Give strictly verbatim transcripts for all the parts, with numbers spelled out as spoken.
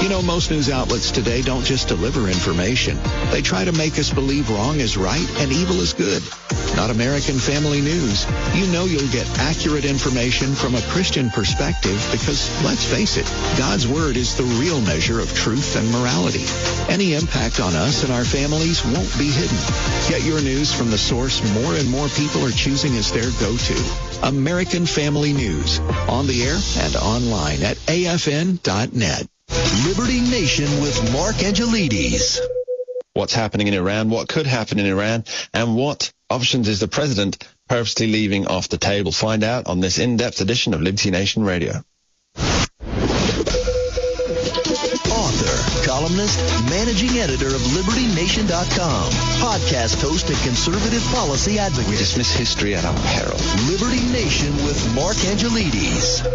You know, most news outlets today don't just deliver information. They try to make us believe wrong is right and evil is good. Not American Family News. You know you'll get accurate information from a Christian perspective because, let's face it, God's Word is the real measure of truth and morality. Any impact on us and our families won't be hidden. Get your news from the source more and more people are choosing as their go-to. American Family News. On the air and online at A F N dot net. Liberty Nation with Mark Angelides. What's happening in Iran, what could happen in Iran, and what options is the president purposely leaving off the table? Find out on this in-depth edition of Liberty Nation Radio. Author, columnist, managing editor of Liberty Nation dot com, podcast host and conservative policy advocate. We dismiss history at our peril. Liberty Nation with Mark Angelides.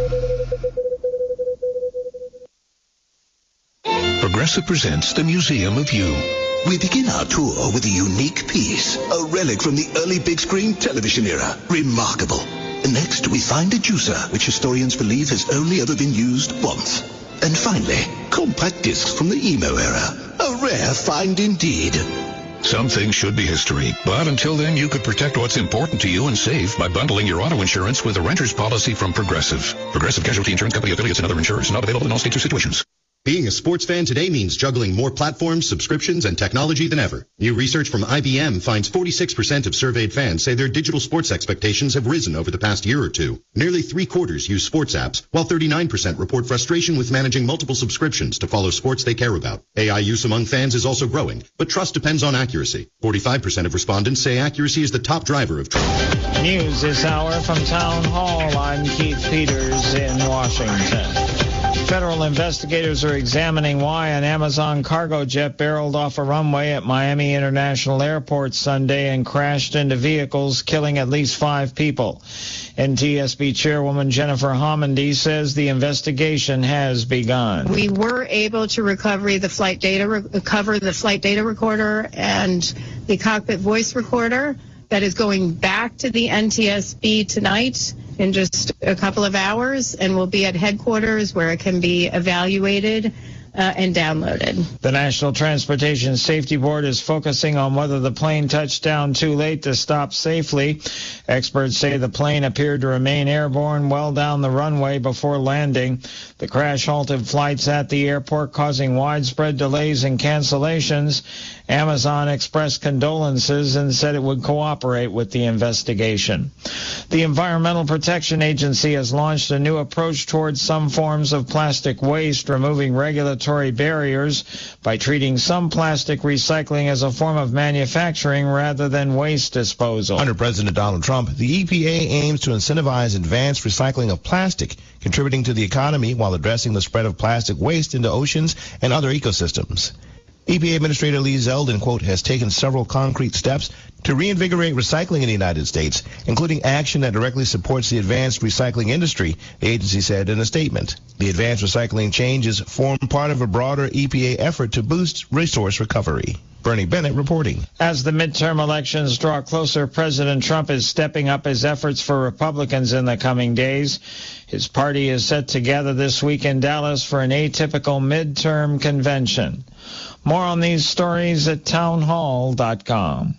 Progressive presents the Museum of You. We begin our tour with a unique piece, a relic from the early big screen television era. Remarkable. Next, we find a juicer, which historians believe has only ever been used once. And finally, compact discs from the emo era. A rare find indeed. Some things should be history, but until then, you could protect what's important to you and save by bundling your auto insurance with a renter's policy from Progressive. Progressive Casualty Insurance Company affiliates and other insurers, not available in all states or situations. Being a sports fan today means juggling more platforms, subscriptions, and technology than ever. New research from I B M finds forty-six percent of surveyed fans say their digital sports expectations have risen over the past year or two. Nearly three quarters use sports apps, while thirty-nine percent report frustration with managing multiple subscriptions to follow sports they care about. A I use among fans is also growing, but trust depends on accuracy. forty-five percent of respondents say accuracy is the top driver of trust. News this hour from Town Hall. I'm Keith Peters in Washington. Federal investigators are examining why an Amazon cargo jet barreled off a runway at Miami International Airport Sunday and crashed into vehicles, killing at least five people. N T S B Chairwoman Jennifer Homendy says the investigation has begun. We were able to recover the flight data, recover the flight data recorder and the cockpit voice recorder. That is going back to the N T S B tonight in just a couple of hours, and will be at headquarters where it can be evaluated uh, and downloaded. The National Transportation Safety Board is focusing on whether the plane touched down too late to stop safely. Experts say the plane appeared to remain airborne well down the runway before landing. The crash halted flights at the airport, causing widespread delays and cancellations. Amazon expressed condolences and said it would cooperate with the investigation. The Environmental Protection Agency has launched a new approach towards some forms of plastic waste, removing regulatory barriers by treating some plastic recycling as a form of manufacturing rather than waste disposal. Under President Donald Trump, the E P A aims to incentivize advanced recycling of plastic, contributing to the economy while addressing the spread of plastic waste into oceans and other ecosystems. E P A Administrator Lee Zeldin, quote, has taken several concrete steps to reinvigorate recycling in the United States, including action that directly supports the advanced recycling industry, the agency said in a statement. The advanced recycling changes form part of a broader E P A effort to boost resource recovery. Bernie Bennett reporting. As the midterm elections draw closer, President Trump is stepping up his efforts for Republicans in the coming days. His party is set to gather this week in Dallas for an atypical midterm convention. More on these stories at town hall dot com.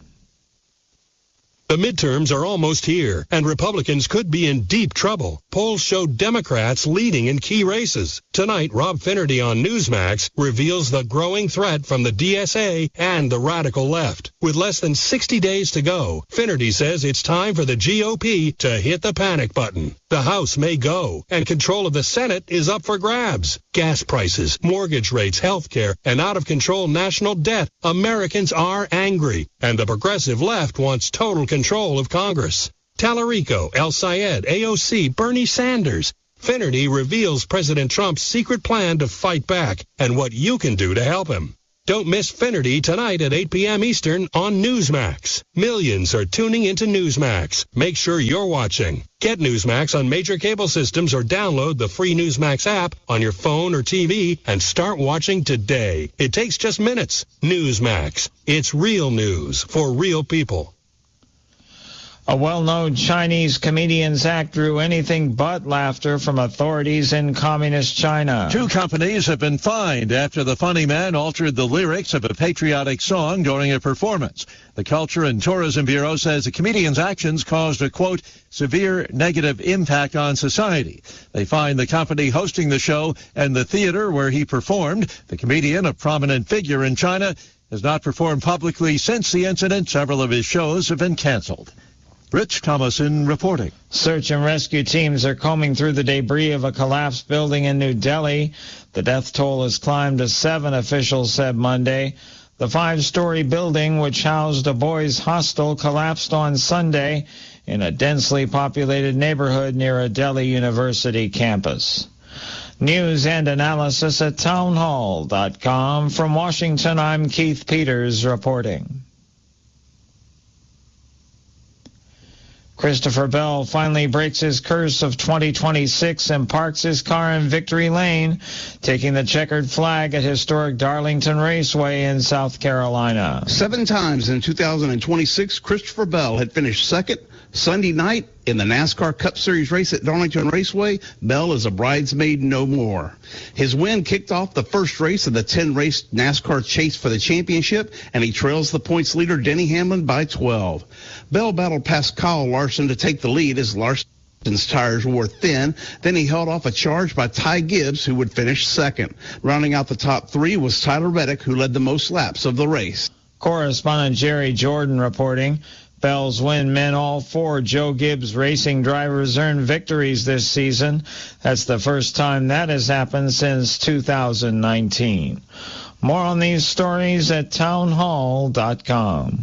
The midterms are almost here, and Republicans could be in deep trouble. Polls show Democrats leading in key races. Tonight, Rob Finnerty on Newsmax reveals the growing threat from the D S A and the radical left. With less than sixty days to go, Finnerty says it's time for the G O P to hit the panic button. The House may go, and control of the Senate is up for grabs. Gas prices, mortgage rates, health care, and out-of-control national debt. Americans are angry, and the progressive left wants total control of Congress. Tallarico, El Sayed, A O C, Bernie Sanders. Finnerty reveals President Trump's secret plan to fight back and what you can do to help him. Don't miss Finnerty tonight at eight p.m. Eastern on Newsmax. Millions are tuning into Newsmax. Make sure you're watching. Get Newsmax on major cable systems or download the free Newsmax app on your phone or T V and start watching today. It takes just minutes. Newsmax. It's real news for real people. A well-known Chinese comedian's act drew anything but laughter from authorities in communist China. Two companies have been fined after the funny man altered the lyrics of a patriotic song during a performance. The Culture and Tourism Bureau says the comedian's actions caused a, quote, severe negative impact on society. They fined the company hosting the show and the theater where he performed. The comedian, a prominent figure in China, has not performed publicly since the incident. Several of his shows have been canceled. Rich Thomason reporting. Search and rescue teams are combing through the debris of a collapsed building in New Delhi. The death toll has climbed to seven, officials said Monday. The five-story building, which housed a boys' hostel, collapsed on Sunday in a densely populated neighborhood near a Delhi University campus. News and analysis at townhall dot com. From Washington, I'm Keith Peters reporting. Christopher Bell finally breaks his curse of twenty twenty-six and parks his car in Victory Lane, taking the checkered flag at historic Darlington Raceway in South Carolina. Seven times in two thousand twenty-six, Christopher Bell had finished second. Sunday night in the NASCAR Cup Series race at Darlington Raceway, Bell is a bridesmaid no more. His win kicked off the first race of the ten-race NASCAR chase for the championship, and he trails the points leader Denny Hamlin by twelve. Bell battled past Kyle Larson to take the lead as Larson's tires wore thin. Then he held off a charge by Ty Gibbs, who would finish second. Rounding out the top three was Tyler Reddick, who led the most laps of the race. Correspondent Jerry Jordan reporting. Bell's win meant all four Joe Gibbs Racing drivers earned victories this season. That's the first time that has happened since two thousand nineteen. More on these stories at townhall dot com.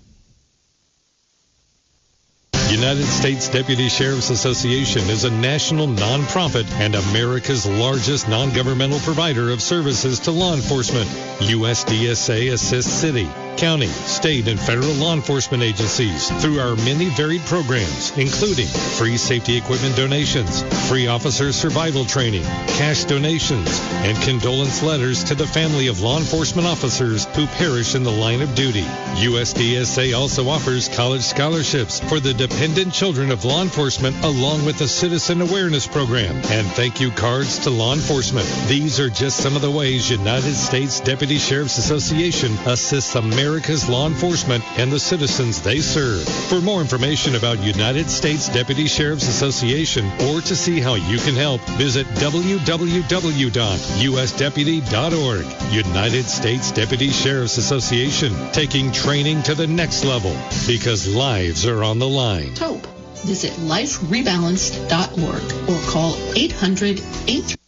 United States Deputy Sheriff's Association is a national nonprofit and America's largest non-governmental provider of services to law enforcement. U S D S A assists city, county, state, and federal law enforcement agencies through our many varied programs, including free safety equipment donations, free officer survival training, cash donations, and condolence letters to the family of law enforcement officers who perish in the line of duty. U S D S A also offers college scholarships for the dependent children of law enforcement, along with a citizen awareness program and thank you cards to law enforcement. These are just some of the ways United States Deputy Sheriff's Association assists America's law enforcement and the citizens they serve. For more information about United States Deputy Sheriff's Association or to see how you can help, visit w w w dot u s deputy dot org. United States Deputy Sheriff's Association, taking training to the next level because lives are on the line. Hope. Visit life rebalanced dot org or call eight hundred eight.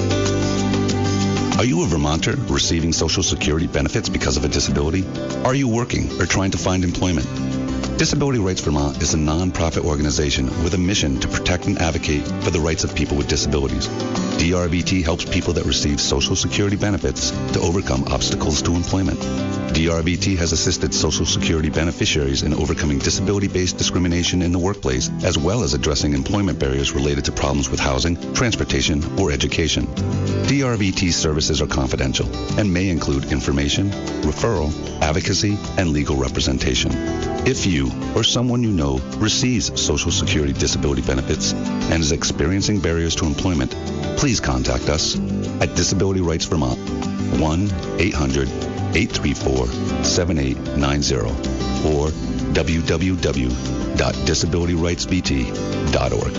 Are you a Vermonter receiving Social Security benefits because of a disability? Are you working or trying to find employment? Disability Rights Vermont is a non-profit organization with a mission to protect and advocate for the rights of people with disabilities. D R V T helps people that receive Social Security benefits to overcome obstacles to employment. D R V T has assisted Social Security beneficiaries in overcoming disability-based discrimination in the workplace, as well as addressing employment barriers related to problems with housing, transportation, or education. D R V T services are confidential and may include information, referral, advocacy, and legal representation. If you or someone you know receives Social Security disability benefits and is experiencing barriers to employment, please contact us at Disability Rights Vermont, one eight hundred eight three four seven eight nine zero or w w w dot disability rights v t dot org.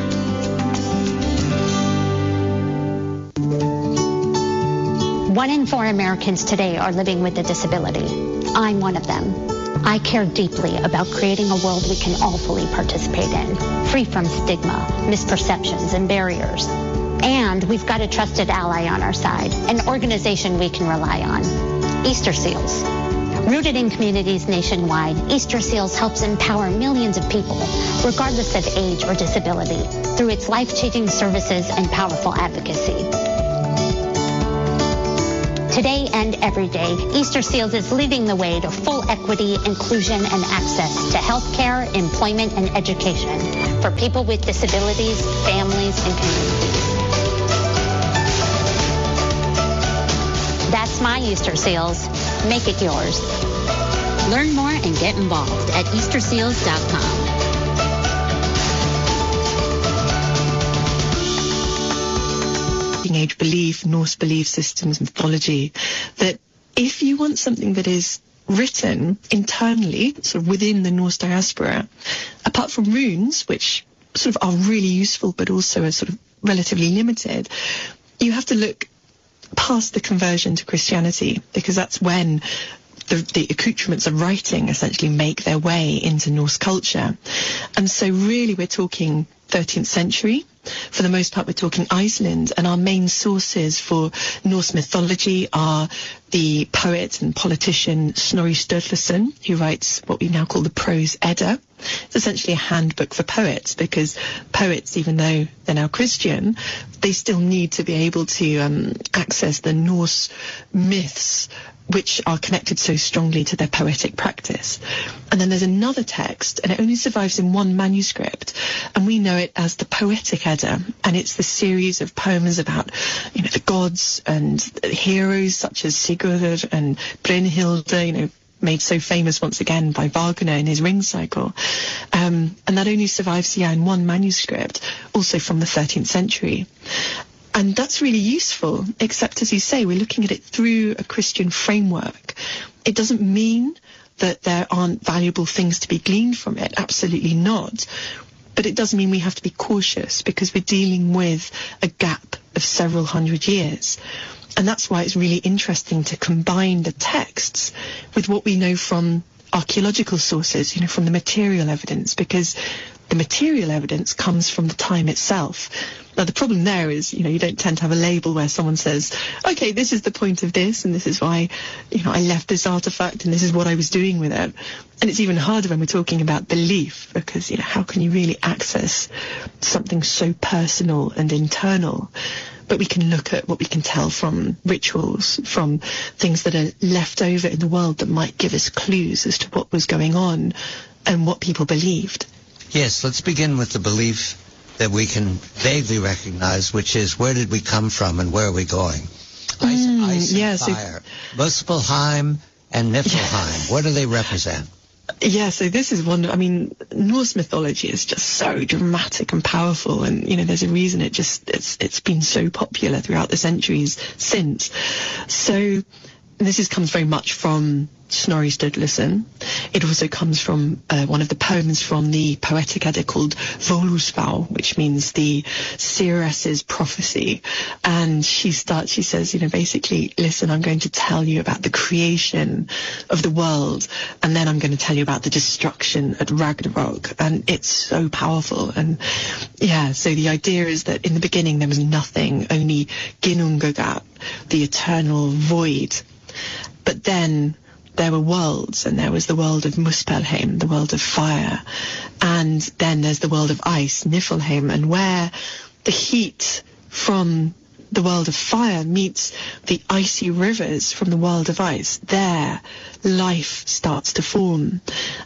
One in four Americans today are living with a disability. I'm one of them. I care deeply about creating a world we can all fully participate in, free from stigma, misperceptions, and barriers. And we've got a trusted ally on our side, an organization we can rely on, Easter Seals. Rooted in communities nationwide, Easter Seals helps empower millions of people, regardless of age or disability, through its life-changing services and powerful advocacy. Today and every day, Easter Seals is leading the way to full equity, inclusion, and access to health care, employment, and education for people with disabilities, families, and communities. That's my Easter Seals. Make it yours. Learn more and get involved at easter seals dot com. Age belief, Norse belief systems, mythology, that if you want something that is written internally, sort of within the Norse diaspora, apart from runes, which sort of are really useful but also are sort of relatively limited, you have to look past the conversion to Christianity, because that's when the, the accoutrements of writing essentially make their way into Norse culture. And so really we're talking thirteenth century. For the most part, we're talking Iceland, and our main sources for Norse mythology are the poet and politician Snorri Sturluson, who writes what we now call the Prose Edda. It's essentially a handbook for poets, because poets, even though they're now Christian, they still need to be able to um, access the Norse myths, which are connected so strongly to their poetic practice. And then there's another text, and it only survives in one manuscript, and we know it as the Poetic Edda, and it's the series of poems about, you know, the gods and heroes such as Sigurd and Brynhilde, you know, made so famous once again by Wagner in his Ring Cycle. Um, and that only survives, yeah, in one manuscript, also from the thirteenth century. And that's really useful, except, as you say, we're looking at it through a Christian framework. It doesn't mean that there aren't valuable things to be gleaned from it. Absolutely not. But it does mean we have to be cautious, because we're dealing with a gap of several hundred years. And that's why it's really interesting to combine the texts with what we know from archaeological sources, you know, from the material evidence, because the material evidence comes from the time itself. Now, the problem there is, you know, you don't tend to have a label where someone says, okay, this is the point of this, and this is why, you know, I left this artifact, and this is what I was doing with it. And it's even harder when we're talking about belief, because, you know, how can you really access something so personal and internal? But we can look at what we can tell from rituals, from things that are left over in the world that might give us clues as to what was going on and what people believed. Yes, let's begin with the belief that we can vaguely recognize, which is, where did we come from and where are we going? Ice, Mm, ice and yeah, so- fire. Muspelheim and Niflheim. What do they represent? Yeah, so this is one, I mean, Norse mythology is just so dramatic and powerful, and, you know, there's a reason it just, it's it's been so popular throughout the centuries since. So this is, comes very much from Snorri Sturluson. It also comes from uh, one of the poems from the Poetic Edda called Volusvá, which means the seeress's prophecy. And she starts, she says, you know, basically, listen, I'm going to tell you about the creation of the world, and then I'm going to tell you about the destruction at Ragnarok. And it's so powerful. And yeah, so the idea is that in the beginning there was nothing, only Ginnungagap, the eternal void. But then there were worlds, and there was the world of Muspelheim, the world of fire, and then there's the world of ice, Niflheim, and where the heat from the world of fire meets the icy rivers from the world of ice, there life starts to form.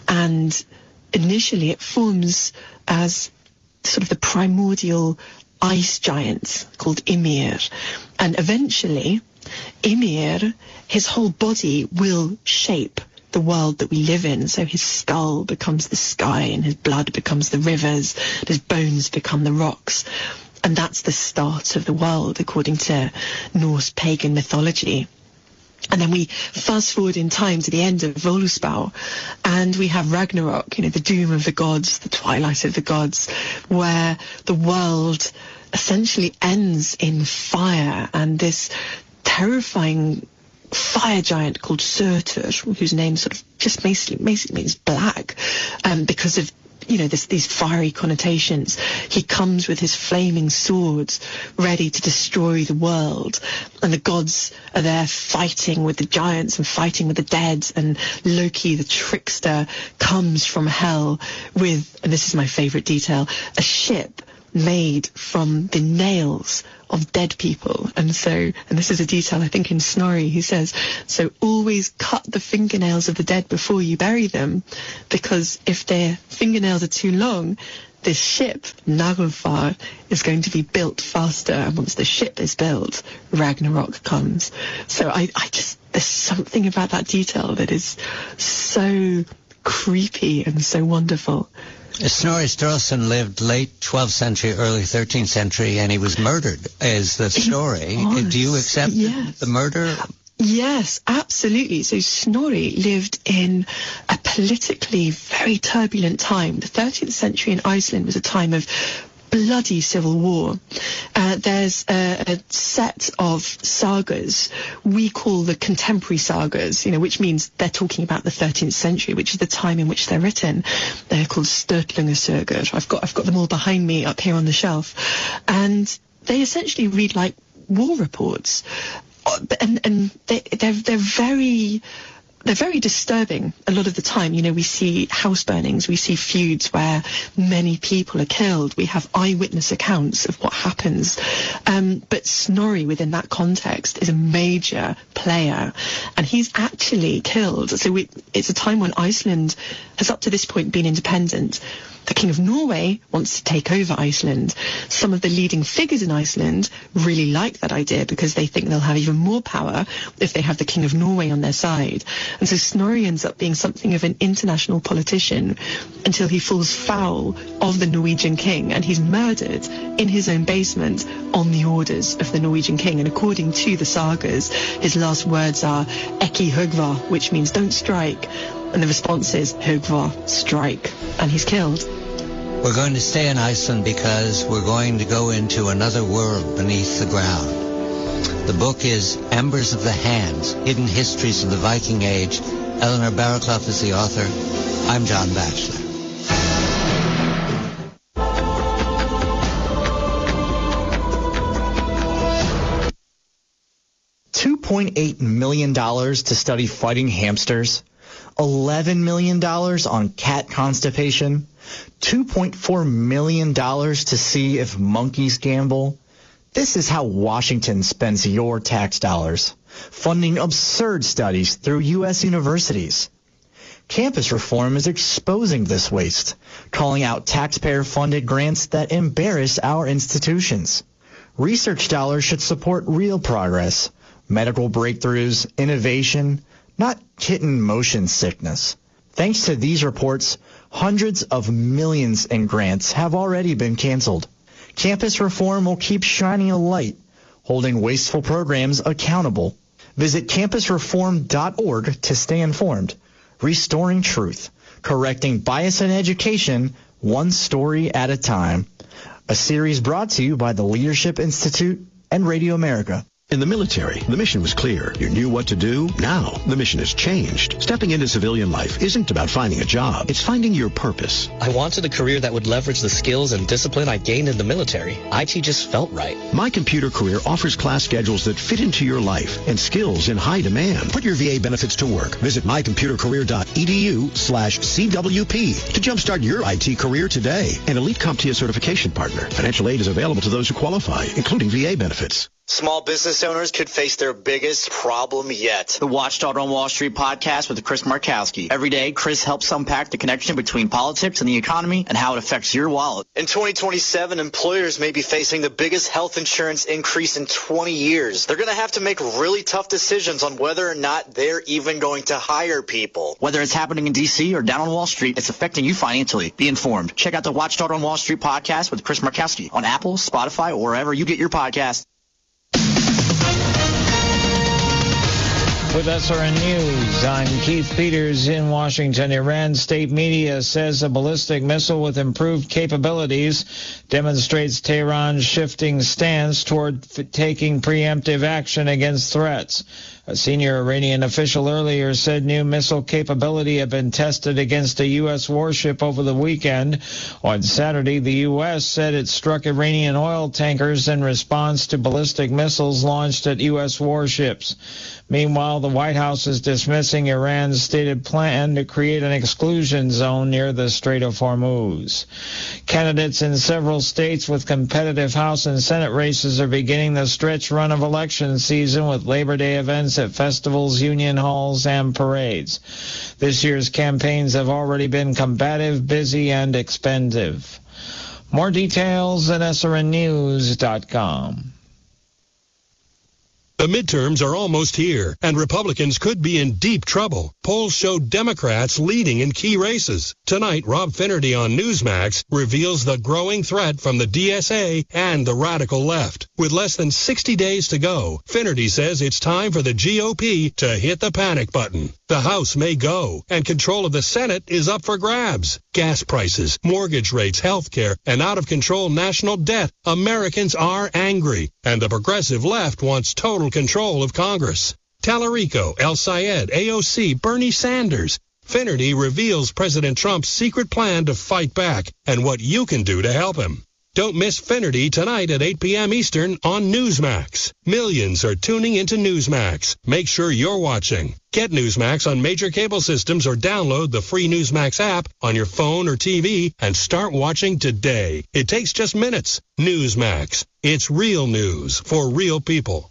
And initially it forms as sort of the primordial ice giant called Ymir, and eventually Ymir, his whole body will shape the world that we live in. So his skull becomes the sky, and his blood becomes the rivers, and his bones become the rocks. And that's the start of the world, according to Norse pagan mythology. And then we fast forward in time to the end of Volusvá, and we have Ragnarok, you know, the doom of the gods, the twilight of the gods, where the world essentially ends in fire, and this terrifying fire giant called Surtur, whose name sort of just basically, basically means black, um, because of, you know, this, these fiery connotations. He comes with his flaming swords, ready to destroy the world, and the gods are there fighting with the giants and fighting with the dead, and Loki, the trickster, comes from hell with, and this is my favourite detail, a ship made from the nails of dead people. And so, and this is a detail I think in Snorri, he says, so always cut the fingernails of the dead before you bury them, because if their fingernails are too long, this ship, Naglfar, is going to be built faster, and once the ship is built, Ragnarok comes. So I, I just, there's something about that detail that is so creepy and so wonderful. Snorri Sturluson lived late twelfth century, early thirteenth century, and he was murdered, is the story. Do you accept yes. the murder? Yes, absolutely. So Snorri lived in a politically very turbulent time. The thirteenth century in Iceland was a time of bloody civil war. Uh, there's a, a set of sagas we call the contemporary sagas, you know, which means they're talking about the thirteenth century, which is the time in which they're written. They're called Sturlungasögur. I've got I've got them all behind me up here on the shelf, and they essentially read like war reports, and and they, they're they're very. They're very disturbing a lot of the time. You know, we see house burnings, we see feuds where many people are killed. We have eyewitness accounts of what happens. Um, but Snorri, within that context, is a major player, and he's actually killed. So we, it's a time when Iceland has up to this point been independent. The King of Norway wants to take over Iceland. Some of the leading figures in Iceland really like that idea because they think they'll have even more power if they have the King of Norway on their side. And so Snorri ends up being something of an international politician until he falls foul of the Norwegian king, and he's murdered in his own basement on the orders of the Norwegian king. And according to the sagas, his last words are "Ekki högva," which means "don't strike." And the response is "Högva, strike," and he's killed. We're going to stay in Iceland because we're going to go into another world beneath the ground. The book is Embers of the Hands, Hidden Histories of the Viking Age. Eleanor Barraclough is the author. I'm John Batchelor. two point eight million dollars to study fighting hamsters, eleven million dollars on cat constipation, two point four million dollars to see if monkeys gamble. This is how Washington spends your tax dollars, funding absurd studies through U S universities. Campus reform is exposing this waste, calling out taxpayer-funded grants that embarrass our institutions. Research dollars should support real progress, medical breakthroughs, innovation, not kitten motion sickness. Thanks to these reports, hundreds of millions in grants have already been canceled. Campus reform will keep shining a light, holding wasteful programs accountable. Visit campus reform dot org to stay informed. Restoring truth, correcting bias in education, one story at a time. A series brought to you by the Leadership Institute and Radio America. In the military, the mission was clear. You knew what to do. Now, the mission has changed. Stepping into civilian life isn't about finding a job. It's finding your purpose. I wanted a career that would leverage the skills and discipline I gained in the military. I T just felt right. My Computer Career offers class schedules that fit into your life and skills in high demand. Put your V A benefits to work. Visit my computer career dot e d u slash C W P to jumpstart your I T career today. An Elite CompTIA certification partner. Financial aid is available to those who qualify, including V A benefits. Small business owners could face their biggest problem yet. The Watchdog on Wall Street podcast with Chris Markowski. Every day, Chris helps unpack the connection between politics and the economy and how it affects your wallet. In twenty twenty-seven, employers may be facing the biggest health insurance increase in twenty years. They're going to have to make really tough decisions on whether or not they're even going to hire people. Whether it's happening in D C or down on Wall Street, it's affecting you financially. Be informed. Check out the Watchdog on Wall Street podcast with Chris Markowski on Apple, Spotify, or wherever you get your podcasts. With S R N News, I'm Keith Peters in Washington. Iran state media says a ballistic missile with improved capabilities demonstrates Tehran's shifting stance toward f- taking preemptive action against threats. A senior Iranian official earlier said new missile capability had been tested against a U S warship over the weekend. On Saturday, the U S said it struck Iranian oil tankers in response to ballistic missiles launched at U S warships. Meanwhile, the White House is dismissing Iran's stated plan to create an exclusion zone near the Strait of Hormuz. Candidates in several states with competitive House and Senate races are beginning the stretch run of election season with Labor Day events at festivals, union halls, and parades. This year's campaigns have already been combative, busy, and expensive. More details at S R N news dot com. The midterms are almost here, and Republicans could be in deep trouble. Polls show Democrats leading in key races. Tonight, Rob Finnerty on Newsmax reveals the growing threat from the D S A and the radical left. With less than sixty days to go, Finnerty says it's time for the G O P to hit the panic button. The House may go, and control of the Senate is up for grabs. Gas prices, mortgage rates, health care, and out-of-control national debt. Americans are angry, and the progressive left wants total control of Congress. Tallarico, El Sayed, A O C, Bernie Sanders. Finnerty reveals President Trump's secret plan to fight back and what you can do to help him. Don't miss Finnerty tonight at eight p.m. Eastern on Newsmax. Millions are tuning into Newsmax. Make sure you're watching. Get Newsmax on major cable systems or download the free Newsmax app on your phone or T V and start watching today. It takes just minutes. Newsmax. It's real news for real people.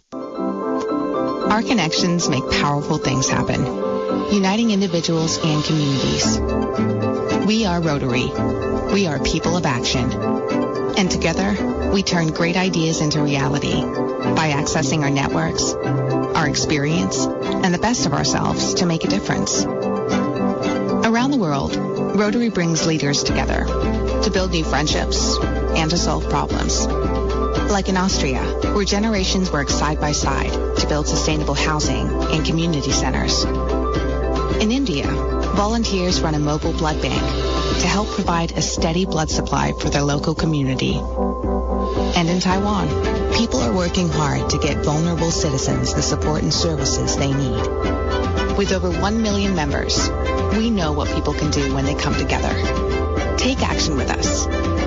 Our connections make powerful things happen, uniting individuals and communities. We are Rotary. We are people of action. And together, we turn great ideas into reality by accessing our networks, our experience, and the best of ourselves to make a difference. Around the world, Rotary brings leaders together to build new friendships and to solve problems. Like in Austria, where generations work side by side to build sustainable housing and community centers. In India, volunteers run a mobile blood bank to help provide a steady blood supply for their local community. And in Taiwan, people are working hard to get vulnerable citizens the support and services they need. With over one million members, we know what people can do when they come together. Take action with us.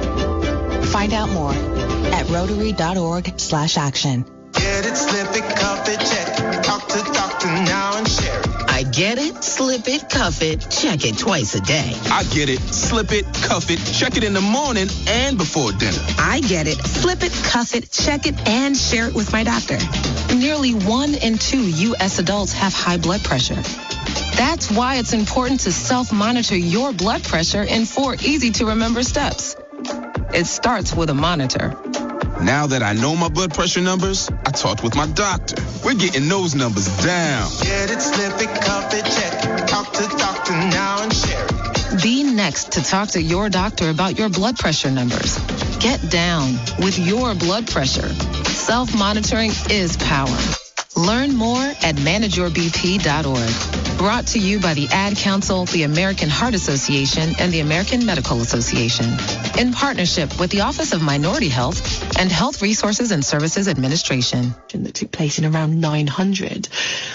Find out more at rotary.org slash action. Get it, slip it, cuff it, check it. Talk to doctor now and share it. I get it, slip it, cuff it, check it twice a day. I get it, slip it, cuff it, check it in the morning and before dinner. I get it, slip it, cuff it, check it, and share it with my doctor. Nearly one in two U S adults have high blood pressure. That's why it's important to self-monitor your blood pressure in four easy-to-remember steps. It starts with a monitor. Now that I know my blood pressure numbers, I talked with my doctor. We're getting those numbers down. Get it, slip it, cuff it, check it. Talk to doctor now and share it. Be next to talk to your doctor about your blood pressure numbers. Get down with your blood pressure. Self-monitoring is power. Learn more at manage your b p dot org. Brought to you by the Ad Council, the American Heart Association, and the American Medical Association. In partnership with the Office of Minority Health and Health Resources and Services Administration. That took place in around nine hundred.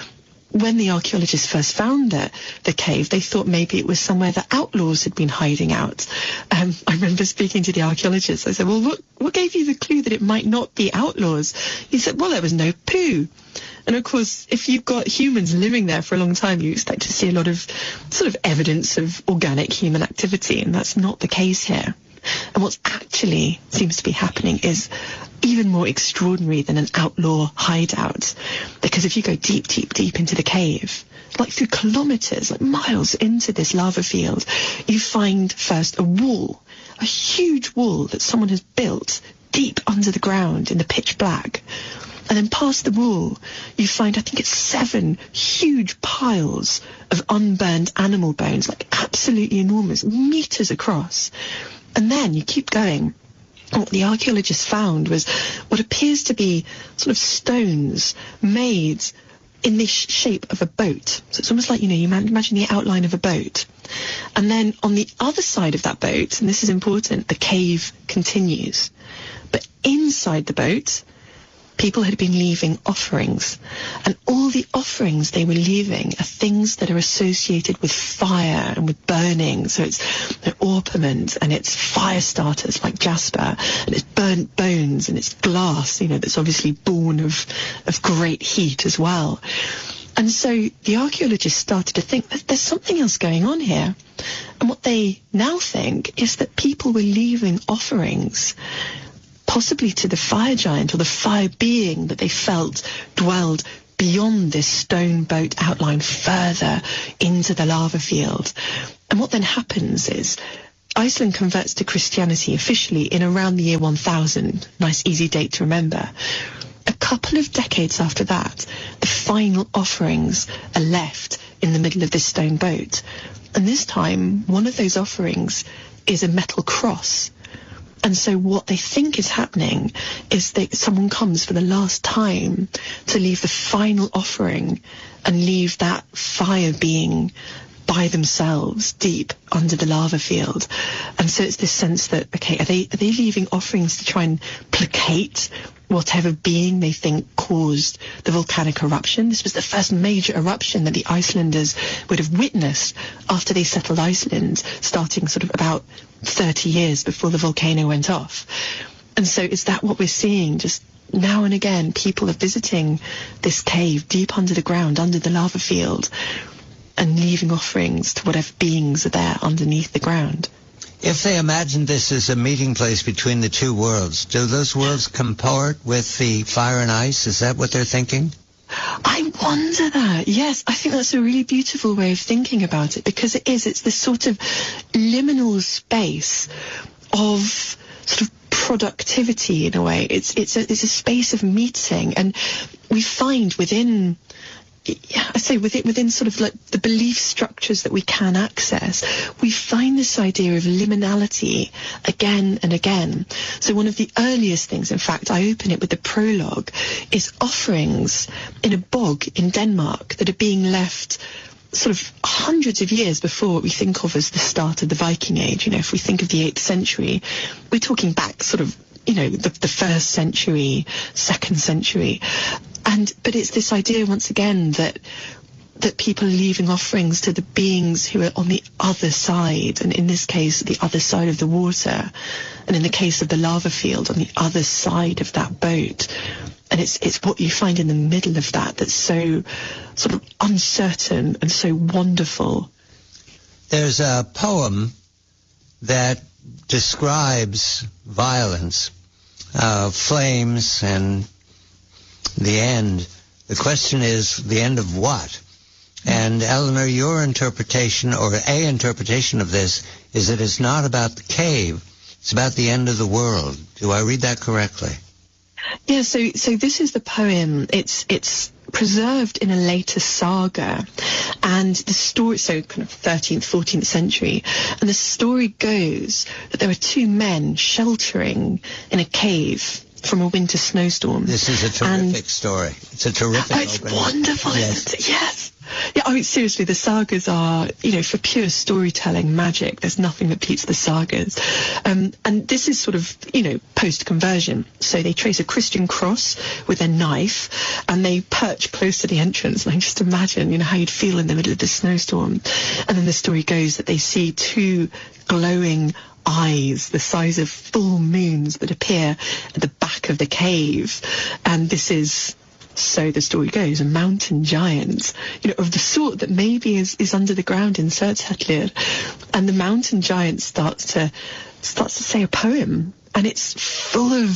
When the archaeologists first found the, the cave, they thought maybe it was somewhere that outlaws had been hiding out. Um, I remember speaking to the archaeologist. I said, well, what, what gave you the clue that it might not be outlaws? He said, well, there was no poo. And of course, if you've got humans living there for a long time, you expect to see a lot of sort of evidence of organic human activity, and that's not the case here. And what's actually seems to be happening is even more extraordinary than an outlaw hideout. Because if you go deep, deep, deep into the cave, like through kilometers, like miles into this lava field, you find first a wall, a huge wall that someone has built deep under the ground in the pitch black. And then past the wall, you find, I think it's seven huge piles of unburned animal bones, like absolutely enormous, meters across. And then you keep going. And what the archaeologists found was what appears to be sort of stones made in the sh- shape of a boat. So it's almost like, you know, you imagine the outline of a boat. And then on the other side of that boat, and this is important, the cave continues. But inside the boat, people had been leaving offerings, and all the offerings they were leaving are things that are associated with fire and with burning. So it's you know, orpiment, and it's fire starters like jasper, and it's burnt bones, and it's glass, you know, that's obviously born of, of great heat as well. And so the archaeologists started to think that there's something else going on here. And what they now think is that people were leaving offerings possibly to the fire giant or the fire being that they felt dwelled beyond this stone boat outline further into the lava field. And what then happens is Iceland converts to Christianity officially in around the year one thousand. Nice, easy date to remember. A couple of decades after that, the final offerings are left in the middle of this stone boat. And this time, one of those offerings is a metal cross. And so what they think is happening is that someone comes for the last time to leave the final offering and leave that fire being by themselves deep under the lava field. And so it's this sense that, okay, are they, are they leaving offerings to try and placate whatever being they think caused the volcanic eruption? This was the first major eruption that the Icelanders would have witnessed after they settled Iceland, starting sort of about thirty years before the volcano went off. And so is that what we're seeing? Just now and again, people are visiting this cave deep under the ground, under the lava field, and leaving offerings to whatever beings are there underneath the ground. If they imagine this as a meeting place between the two worlds, do those worlds comport with the fire and ice? Is that what they're thinking? I wonder that. Yes, I think that's a really beautiful way of thinking about it, because it is. It's this sort of liminal space of sort of productivity in a way. It's it's a, it's a space of meeting, and we find within... Yeah, I say within, within sort of like the belief structures that we can access, we find this idea of liminality again and again. So one of the earliest things, in fact, I open it with the prologue, is offerings in a bog in Denmark that are being left sort of hundreds of years before what we think of as the start of the Viking Age. You know, if we think of the eighth century, we're talking back sort of, you know, the, the first century, second century. And but it's this idea once again that that people are leaving offerings to the beings who are on the other side, and in this case the other side of the water, and in the case of the lava field, on the other side of that boat. And it's it's what you find in the middle of that that's so sort of uncertain and so wonderful. There's a poem that describes violence, uh, flames, and the end. The question is, the end of what? And Eleanor, your interpretation, or a interpretation of this, is that it's not about the cave, it's about the end of the world. Do I read that correctly? Yeah, so so this is the poem. It's it's preserved in a later saga, and the story, so kind of thirteenth, fourteenth century, and the story goes that there were two men sheltering in a cave from a winter snowstorm. This is a terrific and, story. It's a terrific oh, it's opening. Wonderful, yes. Isn't it? Yes. Yeah, I mean, seriously, the sagas are, you know, for pure storytelling magic. There's nothing that beats the sagas. Um, and this is sort of, you know, post-conversion. So they trace a Christian cross with a knife, and they perch close to the entrance. And I just imagine, you know, how you'd feel in the middle of the snowstorm. And then the story goes that they see two glowing eyes the size of full moons that appear at the back of the cave. And this is... So the story goes, a mountain giant, you know, of the sort that maybe is, is under the ground in Surtshellir. And the mountain giant starts to starts to say a poem, and it's full of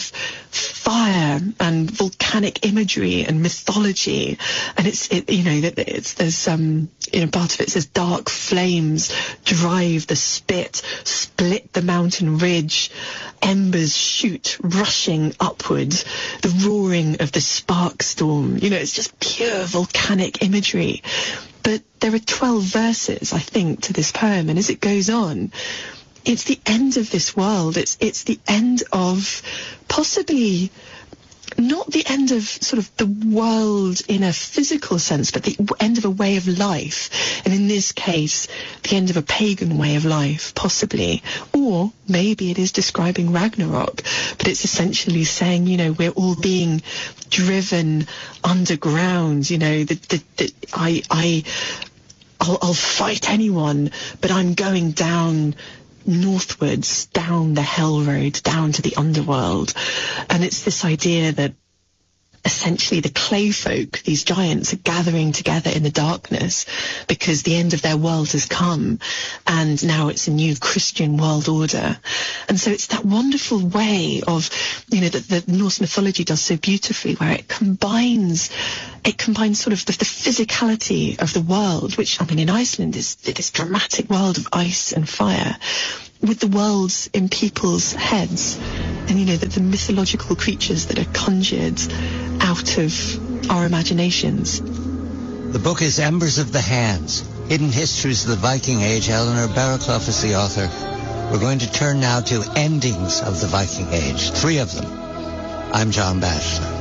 fire and volcanic imagery and mythology. And it's, it, you know, it's, there's, um, you know, part of it says dark flames drive the spit, split the mountain ridge, embers shoot, rushing upward, the roaring of the spark storm. You know, it's just pure volcanic imagery. But there are twelve verses, I think, to this poem, and as it goes on, it's the end of this world. It's it's the end of possibly not the end of sort of the world in a physical sense, but the end of a way of life. And in this case, the end of a pagan way of life, possibly. Or maybe it is describing Ragnarok, but it's essentially saying, you know, we're all being driven underground, you know, that the, the, I, I, I'll, I'll fight anyone, but I'm going down northwards, down the hell road, down to the underworld. And it's this idea that essentially the clay folk, these giants, are gathering together in the darkness because the end of their world has come, and now it's a new Christian world order. And so it's that wonderful way of, you know, that the Norse mythology does so beautifully, where it combines it combines sort of the, the physicality of the world, which, I mean, in Iceland is this dramatic world of ice and fire, with the worlds in people's heads, and, you know, the, the mythological creatures that are conjured out of our imaginations. The book is Embers of the Hands, Hidden Histories of the Viking Age. Eleanor Barraclough is the author. We're going to turn now to endings of the Viking Age, three of them. I'm John Batchelor.